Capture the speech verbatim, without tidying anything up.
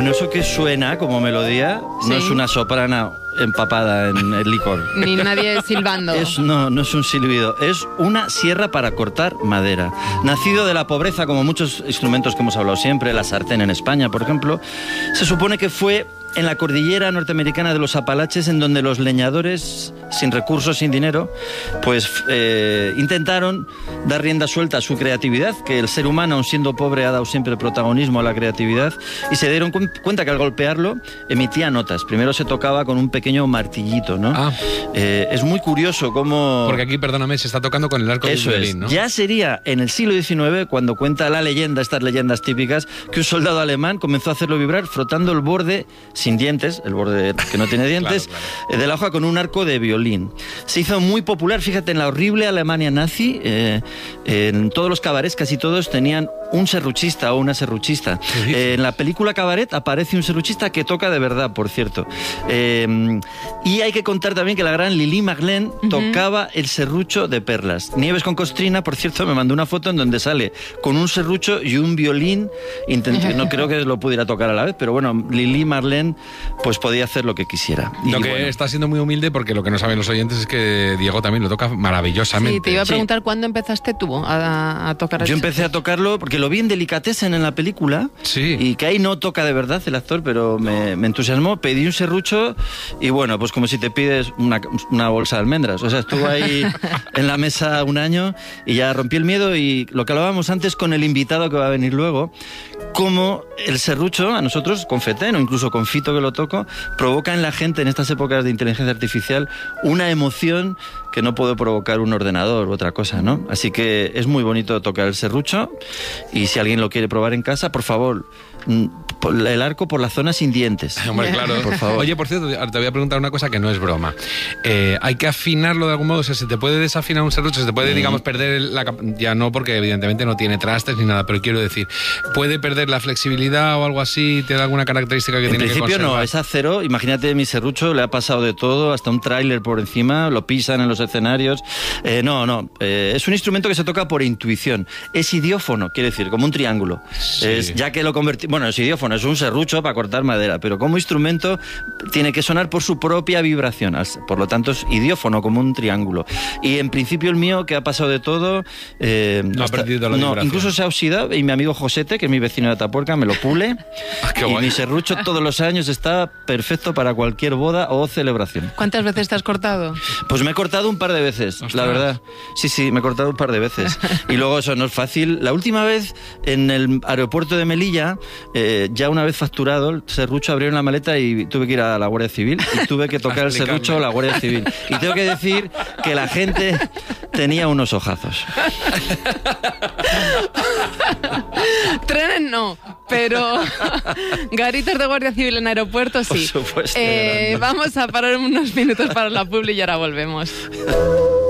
Bueno, eso que suena como melodía, sí, no es una soprana empapada en el licor. Ni nadie silbando. Es, no, no es un silbido, es una sierra para cortar madera. Nacido de la pobreza, como muchos instrumentos que hemos hablado siempre, la sartén en España, por ejemplo, se supone que fue en la cordillera norteamericana de los Apalaches, en donde los leñadores, sin recursos, sin dinero, pues eh, intentaron dar rienda suelta a su creatividad, que el ser humano, aun siendo pobre, ha dado siempre protagonismo a la creatividad, y se dieron cu- cuenta que al golpearlo emitía notas. Primero se tocaba con un pequeño martillito, ¿no? Ah. Eh, es muy curioso cómo... Porque aquí, perdóname, se está tocando con el arco del Eso violín, es. ¿no? Ya sería en el siglo diecinueve cuando cuenta la leyenda, estas leyendas típicas, que un soldado alemán comenzó a hacerlo vibrar frotando el borde sin dientes, el borde que no tiene dientes, claro, claro. Eh, de la hoja con un arco de violín. Se hizo muy popular, fíjate, en la horrible Alemania nazi, eh, en todos los cabarets, casi todos tenían un serruchista o una serruchista. Eh, en la película Cabaret aparece un serruchista que toca de verdad, por cierto. Eh, y hay que contar también que la gran Lili Marlene uh-huh. tocaba el serrucho de perlas. Nieves con Costrina, por cierto, me mandó una foto en donde sale con un serrucho y un violín. Intenté, no creo que lo pudiera tocar a la vez, pero bueno, Lili Marlene pues podía hacer lo que quisiera. Y lo que bueno, está siendo muy humilde, porque lo que no saben los oyentes es que Diego también lo toca maravillosamente. Sí, te iba a preguntar sí. ¿Cuándo empezaste tú a, a tocar? Yo empecé a tocarlo porque lo vi en Delicatessen en la película, sí. y que ahí no toca de verdad el actor, pero me, me entusiasmó. Pedí un serrucho y bueno, pues como si te pides una, una bolsa de almendras. O sea, estuvo ahí en la mesa un año y ya rompí el miedo. Y lo que hablábamos antes con el invitado que va a venir luego, como el serrucho a nosotros, con Feten o incluso con Fito que lo toco, provoca en la gente en estas épocas de inteligencia artificial una emoción que no puede provocar un ordenador u otra cosa, ¿no? Así que es muy bonito tocar el serrucho, y si alguien lo quiere probar en casa, por favor, el arco por la zona sin dientes. Hombre, claro. Por favor. Oye, por cierto, te voy a preguntar una cosa que no es broma. Eh, ¿Hay que afinarlo de algún modo? O sea, ¿se te puede desafinar un serrucho? ¿Se te puede, mm. digamos, perder la... Ya no, porque evidentemente no tiene trastes ni nada, pero quiero decir, ¿puede perder la flexibilidad o algo así? ¿Tiene alguna característica que en tiene que conservar? En principio no, es acero. Imagínate, mi serrucho le ha pasado de todo, hasta un tráiler por encima, lo pisan en los escenarios. Eh, no, no, eh, es un instrumento que se toca por intuición. Es idiófono, quiere decir, como un triángulo. Sí. Es, ya que lo convertimos... Bueno, es idiófono, es un serrucho para cortar madera, pero como instrumento tiene que sonar por su propia vibración. Por lo tanto, es idiófono, como un triángulo. Y en principio el mío, que ha pasado de todo... Eh, no hasta, ha perdido la no, vibración. Incluso se ha oxidado, y mi amigo Josete, que es mi vecino de Atapuerca, me lo pule. Ah, qué y guay. mi serrucho todos los años está perfecto para cualquier boda o celebración. ¿Cuántas veces te has cortado? Pues me he cortado un par de veces, Ostras. la verdad. Sí, sí, me he cortado un par de veces. Y luego eso no es fácil. La última vez, en el aeropuerto de Melilla, eh, ya una vez facturado el serrucho, abrieron la maleta y tuve que ir a la Guardia Civil y tuve que tocar el serrucho a la Guardia Civil. Y tengo que decir que la gente tenía unos ojazos. Trenes no, pero garitas de Guardia Civil en aeropuertos sí. Por supuesto. Eh, vamos a parar unos minutos para la publi y ahora volvemos.